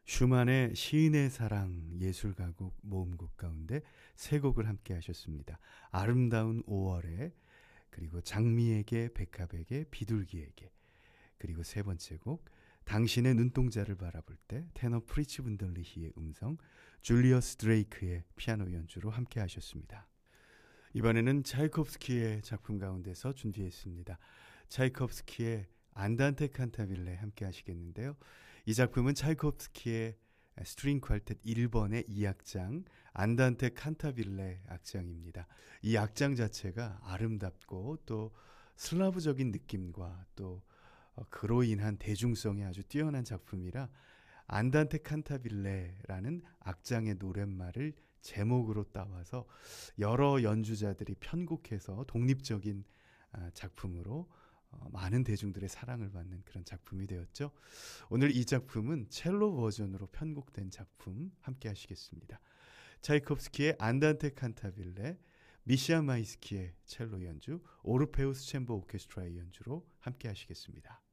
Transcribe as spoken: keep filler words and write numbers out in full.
슈만의 시인의 사랑 예술가곡 모음곡 가운데 세 곡을 함께 하셨습니다. 아름다운 오월에, 그리고 장미에게, 백합에게, 비둘기에게, 그리고 세 번째 곡 당신의 눈동자를 바라볼 때 테너 프리츠 분들리히의 음성, 줄리어스 드레이크의 피아노 연주로 함께 하셨습니다. 이번에는 차이콥스키의 작품 가운데서 준비했습니다. 차이콥스키의 안단테 칸타빌레 함께 하시겠는데요. 이 작품은 차이콥스키의 스트링 퀄텟 일 번의 이 악장 안단테 칸타빌레 악장입니다. 이 악장 자체가 아름답고 또 슬라브적인 느낌과 또 그로 인한 대중성이 아주 뛰어난 작품이라 안단테 칸타빌레라는 악장의 노랫말을 제목으로 따와서 여러 연주자들이 편곡해서 독립적인 작품으로 많은 대중들의 사랑을 받는 그런 작품이 되었죠. 오늘 이 작품은 첼로 버전으로 편곡된 작품 함께 하시겠습니다. 차이콥스키의 안단테 칸타빌레, 미시아 마이스키의 첼로 연주, 오르페우스 챔버 오케스트라의 연주로 함께 하시겠습니다.